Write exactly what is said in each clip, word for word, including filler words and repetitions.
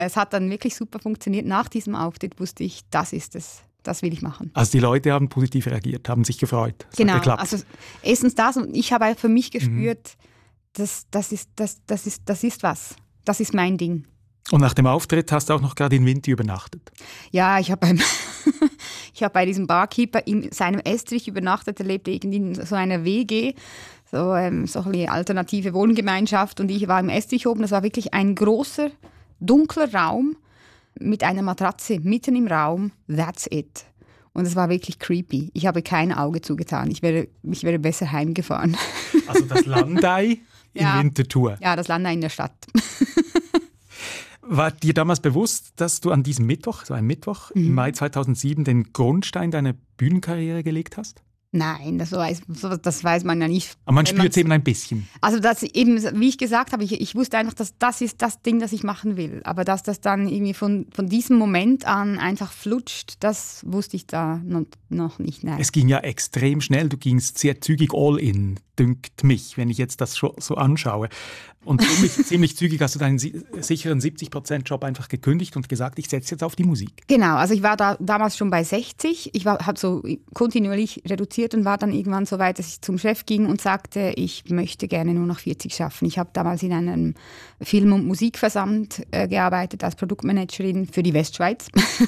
Es hat dann wirklich super funktioniert. Nach diesem Auftritt wusste ich, das ist es. Das will ich machen. Also die Leute haben positiv reagiert, haben sich gefreut. Es genau, hat geklappt. also erstens das und ich habe auch für mich gespürt, mhm. das, das, ist, das, das, ist, das ist was. Das ist mein Ding. Und nach dem Auftritt hast du auch noch gerade in Vinti übernachtet? Ja, ich habe beim ich habe bei diesem Barkeeper in seinem Estrich übernachtet. Er lebte irgendwie in so einer W G, so, ähm, so eine alternative Wohngemeinschaft. Und ich war im Estrich oben. Das war wirklich ein großer, dunkler Raum mit einer Matratze mitten im Raum. That's it. Und es war wirklich creepy. Ich habe kein Auge zugetan. Ich wäre, ich wäre besser heimgefahren. Also das Landei in ja. Winterthur. Ja, das Landei in der Stadt. War dir damals bewusst, dass du an diesem Mittwoch, so ein Mittwoch, mhm. im Mai zweitausendsieben, den Grundstein deiner Bühnenkarriere gelegt hast? Nein, das weiß, das weiß man ja nicht. Aber man spürt es eben ein bisschen. Also das eben, wie ich gesagt habe, ich, ich wusste einfach, dass das ist das Ding, das ich machen will. Aber dass das dann irgendwie von, von diesem Moment an einfach flutscht, das wusste ich da noch, noch nicht. Nein. Es ging ja extrem schnell, du gingst sehr zügig all in, dünkt mich, wenn ich jetzt das so anschaue. Und ziemlich, ziemlich zügig hast du deinen sicheren siebzig Prozent Job einfach gekündigt und gesagt, ich setze jetzt auf die Musik. Genau, also ich war da damals schon bei sechzig. Ich habe so kontinuierlich reduziert und war dann irgendwann so weit, dass ich zum Chef ging und sagte, ich möchte gerne nur noch vierzig schaffen. Ich habe damals in einem Film- und Musikversand äh, gearbeitet als Produktmanagerin für die Westschweiz.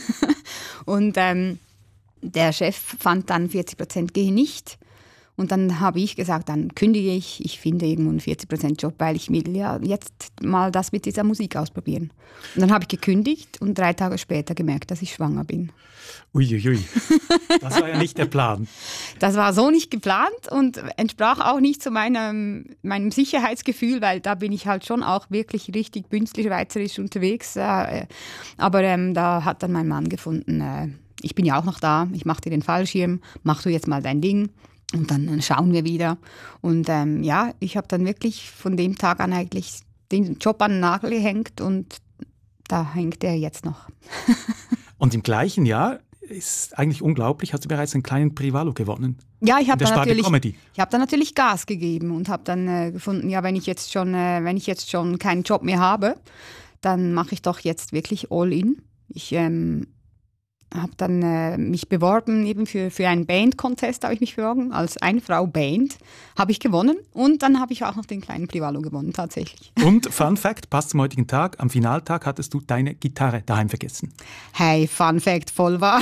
und ähm, der Chef fand dann vierzig Prozent gehe nicht. Und dann habe ich gesagt, dann kündige ich, ich finde irgendwo einen vierzig Prozent Job, weil ich will ja jetzt mal das mit dieser Musik ausprobieren. Und dann habe ich gekündigt und drei Tage später gemerkt, dass ich schwanger bin. Uiuiui, das war ja nicht der Plan. Das war so nicht geplant und entsprach auch nicht zu meinem, meinem Sicherheitsgefühl, weil da bin ich halt schon auch wirklich richtig bünzli-schweizerisch unterwegs. Äh, aber ähm, da hat dann mein Mann gefunden, äh, ich bin ja auch noch da, ich mache dir den Fallschirm, mach du jetzt mal dein Ding. Und dann schauen wir wieder. Und ähm, ja, ich habe dann wirklich von dem Tag an eigentlich den Job an den Nagel gehängt und da hängt er jetzt noch. Und im gleichen Jahr, ist eigentlich unglaublich, hast du bereits einen kleinen Privalo gewonnen. Ja, ich habe da natürlich, Comedy. ich habe da natürlich Gas gegeben und habe dann äh, gefunden, ja, wenn ich jetzt schon, äh, wenn ich jetzt schon keinen Job mehr habe, dann mache ich doch jetzt wirklich all in. Ich ähm, habe dann äh, mich beworben, eben für, für einen Band-Contest habe ich mich beworben, als Ein-Frau-Band habe ich gewonnen und dann habe ich auch noch den kleinen Privalo gewonnen, tatsächlich. Und Fun Fact, passt zum heutigen Tag, am Finaltag hattest du deine Gitarre daheim vergessen. Hey, Fun Fact, voll wahr.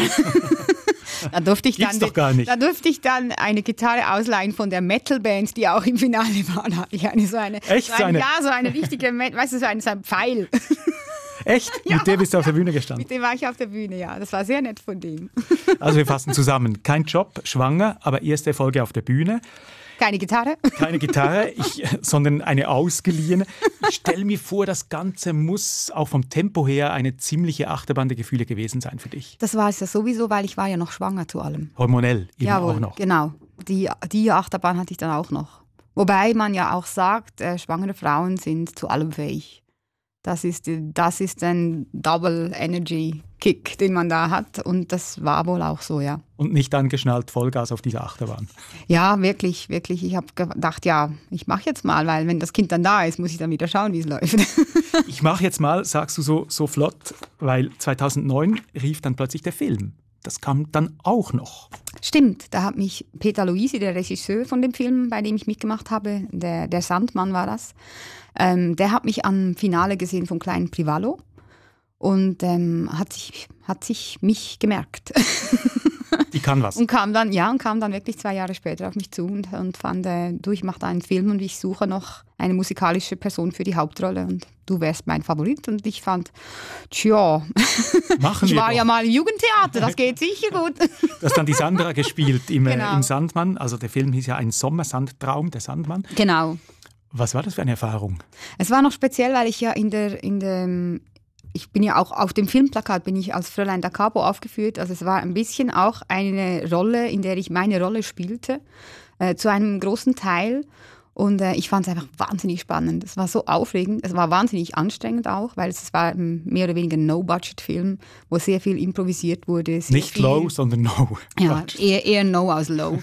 Da durfte ich dann, doch gar nicht. Da durfte ich dann eine Gitarre ausleihen von der Metal-Band, die auch im Finale war. Da hatte ich eine, so eine, Echt? so eine, ja, so eine richtige, weißt du, so ein, so ein Pfeil. Echt? Ja, mit der bist du auf der Bühne gestanden? Mit dem war ich auf der Bühne, ja. Das war sehr nett von dem. Also wir fassen zusammen. Kein Job, schwanger, aber erste Erfolge auf der Bühne. Keine Gitarre. Keine Gitarre, ich, sondern eine ausgeliehene. Ich stelle mir vor, das Ganze muss auch vom Tempo her eine ziemliche Achterbahn der Gefühle gewesen sein für dich. Das war es ja sowieso, weil ich war ja noch schwanger zu allem. Hormonell eben Jawohl, auch noch. Genau, die, die Achterbahn hatte ich dann auch noch. Wobei man ja auch sagt, äh, schwangere Frauen sind zu allem fähig. Das ist, das ist ein Double Energy Kick, den man da hat. Und das war wohl auch so, ja. Und nicht angeschnallt, Vollgas auf dieser Achterbahn. Ja, wirklich, wirklich. Ich habe gedacht, ja, ich mache jetzt mal, weil wenn das Kind dann da ist, muss ich dann wieder schauen, wie es läuft. Ich mache jetzt mal, sagst du so, so flott, weil zweitausendneun rief dann plötzlich der Film. Das kam dann auch noch. Stimmt, da hat mich Peter Luisi, der Regisseur von dem Film, bei dem ich mitgemacht habe, der, der Sandmann war das, ähm, der hat mich am Finale gesehen vom kleinen Privalo und ähm, hat, sich, hat sich mich gemerkt. Die kann was. Und kam dann, ja, und kam dann wirklich zwei Jahre später auf mich zu und, und fand, äh, du, ich mache da einen Film und ich suche noch eine musikalische Person für die Hauptrolle und du wärst mein Favorit. Und ich fand, tja, Machen ich wir war doch. ja mal im Jugendtheater, das geht sicher gut. Du hast dann die Sandra gespielt im, Genau. äh, im Sandmann. Also der Film hieß ja Ein Sommersandtraum, der Sandmann. Genau. Was war das für eine Erfahrung? Es war noch speziell, weil ich ja in der, in dem, ich bin ja auch auf dem Filmplakat bin ich als Fräulein da Capo aufgeführt. Also es war ein bisschen auch eine Rolle, in der ich meine Rolle spielte, äh, zu einem großen Teil. Und äh, ich fand es einfach wahnsinnig spannend. Es war so aufregend, es war wahnsinnig anstrengend auch, weil es war ein mehr oder weniger ein No-Budget-Film, wo sehr viel improvisiert wurde. Sehr Nicht viel, low, sondern no. Ja, eher, eher No als Low.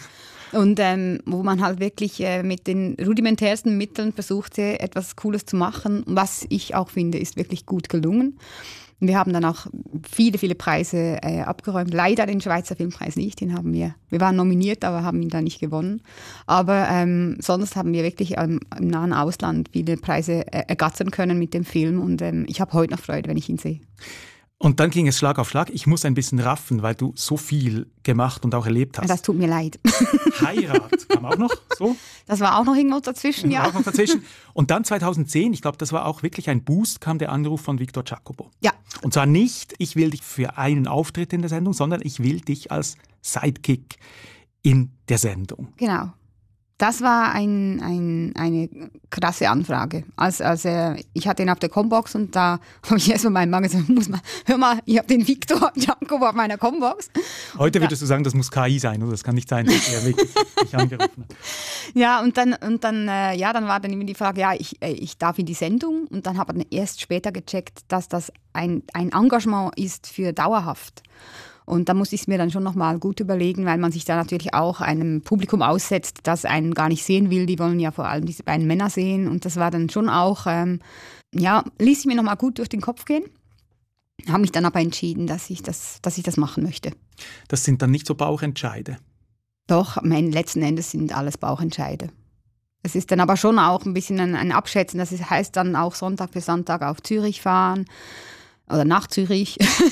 Und ähm, wo man halt wirklich äh, mit den rudimentärsten Mitteln versuchte, etwas Cooles zu machen. Was ich auch finde, ist wirklich gut gelungen. Wir haben dann auch viele, viele Preise äh, abgeräumt. Leider den Schweizer Filmpreis nicht, den haben wir. Wir waren nominiert, aber haben ihn dann nicht gewonnen. Aber ähm, sonst haben wir wirklich ähm, im nahen Ausland viele Preise äh, ergattern können mit dem Film. Und ähm, ich habe heute noch Freude, wenn ich ihn sehe. Und dann ging es Schlag auf Schlag. Ich muss ein bisschen raffen, weil du so viel gemacht und auch erlebt hast. Das tut mir leid. Heirat kam auch noch so. Das war auch noch irgendwo dazwischen, ja. Auch noch dazwischen. Und dann zweitauszehn, ich glaube, das war auch wirklich ein Boost, kam der Anruf von Victor Jacobo. Ja. Und zwar nicht, ich will dich für einen Auftritt in der Sendung, sondern ich will dich als Sidekick in der Sendung. Genau. Das war ein, ein, eine krasse Anfrage. Als, als äh, ich hatte ihn auf der Combox und da habe ich erst mal meinen Mann gesagt, muss mal, hör mal, ich habe den Victor Jacobo auf meiner Combox. Heute und würdest da, du sagen, das muss K I sein, oder? Das kann nicht sein, dass er wirklich mich angerufen hat. Ja, und dann, und dann, äh, ja, dann war dann immer die Frage, ja, ich, äh, ich darf in die Sendung. Und dann habe ich erst später gecheckt, dass das ein, ein Engagement ist für dauerhaft. Und da muss ich es mir dann schon nochmal gut überlegen, weil man sich da natürlich auch einem Publikum aussetzt, das einen gar nicht sehen will. Die wollen ja vor allem diese beiden Männer sehen. Und das war dann schon auch, ähm, ja, ließ ich mir nochmal gut durch den Kopf gehen. Habe mich dann aber entschieden, dass ich das, dass ich das machen möchte. Das sind dann nicht so Bauchentscheide? Doch, mein, letzten Endes sind alles Bauchentscheide. Es ist dann aber schon auch ein bisschen ein, ein Abschätzen. Das heißt dann auch Sonntag für Sonntag auf Zürich fahren. Oder nach Zürich,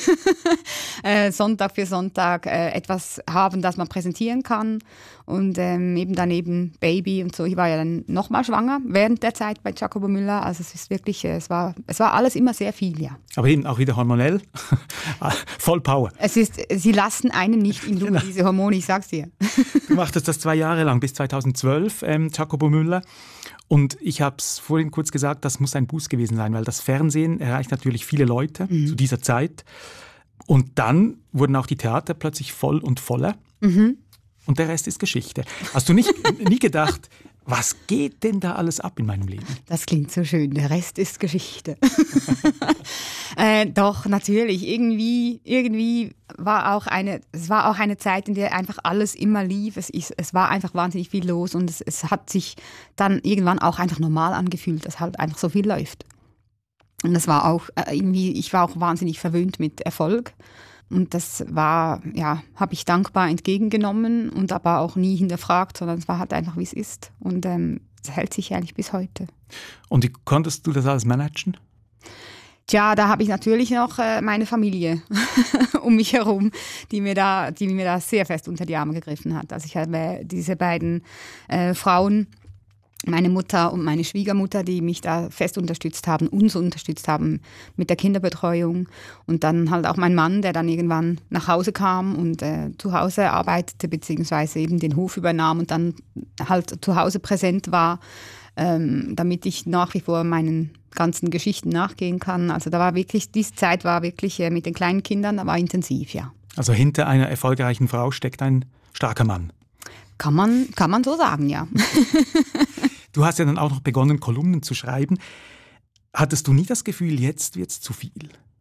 äh, Sonntag für Sonntag äh, etwas haben, das man präsentieren kann. Und ähm, eben daneben Baby und so. Ich war ja dann nochmal schwanger während der Zeit bei Jacobo Müller. Also es ist wirklich, äh, es war, es war alles immer sehr viel, ja. Aber eben auch wieder hormonell, voll Power. Es ist, sie lassen einen nicht in Ruhe, genau. Diese Hormone, ich sag's dir. Du machtest das zwei Jahre lang, bis zweitausendzwölf, ähm, Jacobo Müller. Und ich habe es vorhin kurz gesagt, das muss ein Boost gewesen sein, weil das Fernsehen erreicht natürlich viele Leute mhm. zu dieser Zeit. Und dann wurden auch die Theater plötzlich voll und voller. Mhm. Und der Rest ist Geschichte. Hast du nicht nie gedacht, was geht denn da alles ab in meinem Leben? Das klingt so schön, der Rest ist Geschichte. äh, doch, natürlich. Irgendwie, irgendwie war auch eine, es war auch eine Zeit, in der einfach alles immer lief. Es, ist, es war einfach wahnsinnig viel los und es, es hat sich dann irgendwann auch einfach normal angefühlt, dass halt einfach so viel läuft. Und das war auch äh, irgendwie, ich war auch wahnsinnig verwöhnt mit Erfolg. Und das war, ja, habe ich dankbar entgegengenommen und aber auch nie hinterfragt, sondern es war halt einfach, wie es ist. Und ähm, es hält sich eigentlich bis heute. Und wie konntest du das alles managen? Tja, da habe ich natürlich noch äh, meine Familie um mich herum, die mir, da, die mir da sehr fest unter die Arme gegriffen hat. Also ich habe diese beiden äh, Frauen, meine Mutter und meine Schwiegermutter, die mich da fest unterstützt haben, uns unterstützt haben mit der Kinderbetreuung. Und dann halt auch mein Mann, der dann irgendwann nach Hause kam und äh, zu Hause arbeitete, beziehungsweise eben den Hof übernahm und dann halt zu Hause präsent war, ähm, damit ich nach wie vor meinen ganzen Geschichten nachgehen kann. Also da war wirklich, diese Zeit war wirklich äh, mit den kleinen Kindern, aber intensiv, ja. Also hinter einer erfolgreichen Frau steckt ein starker Mann. Kann man, kann man so sagen, ja. Du hast ja dann auch noch begonnen, Kolumnen zu schreiben. Hattest du nie das Gefühl, jetzt wird es zu viel?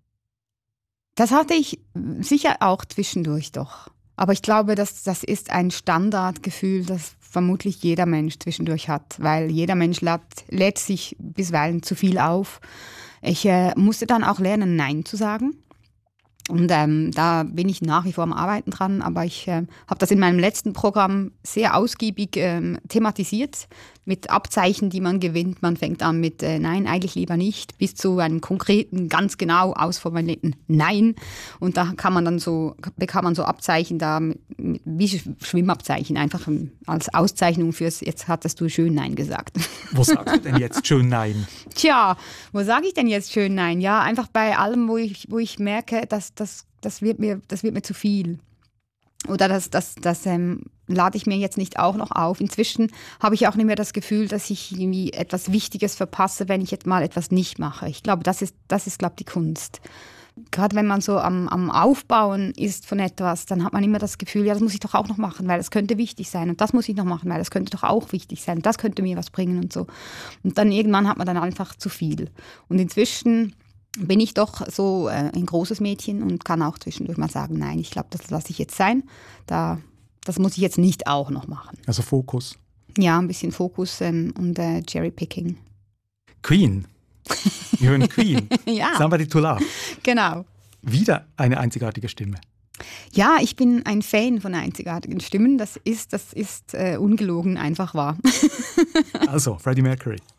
Das hatte ich sicher auch zwischendurch doch. Aber ich glaube, dass das ist ein Standardgefühl, das vermutlich jeder Mensch zwischendurch hat. Weil jeder Mensch lädt, lädt sich bisweilen zu viel auf. Ich äh, musste dann auch lernen, Nein zu sagen. Und ähm, da bin ich nach wie vor am Arbeiten dran, aber ich äh, habe das in meinem letzten Programm sehr ausgiebig ähm, thematisiert, mit Abzeichen, die man gewinnt. Man fängt an mit äh, Nein, eigentlich lieber nicht, bis zu einem konkreten, ganz genau ausformulierten Nein. Und da kann man dann so, bekam man so Abzeichen da, mit, mit, wie Schwimmabzeichen, einfach als Auszeichnung fürs, jetzt hattest du schön Nein gesagt. Wo sagst du denn jetzt schön Nein? Tja, wo sage ich denn jetzt schön Nein? Ja, einfach bei allem, wo ich, wo ich merke, dass das, das, wird mir, das wird mir zu viel. Oder das, das, das ähm, lade ich mir jetzt nicht auch noch auf. Inzwischen habe ich auch nicht mehr das Gefühl, dass ich irgendwie etwas Wichtiges verpasse, wenn ich jetzt mal etwas nicht mache. Ich glaube, das ist, das ist, glaube ich, die Kunst. Gerade wenn man so am, am Aufbauen ist von etwas, dann hat man immer das Gefühl, ja, das muss ich doch auch noch machen, weil das könnte wichtig sein. Und das muss ich noch machen, weil das könnte doch auch wichtig sein. Und das könnte mir was bringen und so. Und dann irgendwann hat man dann einfach zu viel. Und inzwischen bin ich doch so äh, ein großes Mädchen und kann auch zwischendurch mal sagen, nein, ich glaube, das lasse ich jetzt sein. Da, das muss ich jetzt nicht auch noch machen. Also Fokus. Ja, ein bisschen Fokus ähm, und äh, Cherry-Picking. Queen. Wir hören Queen. Ja. Somebody to Love. Genau. Wieder eine einzigartige Stimme. Ja, ich bin ein Fan von einzigartigen Stimmen. Das ist, das ist äh, ungelogen einfach wahr. Also, Freddie Mercury.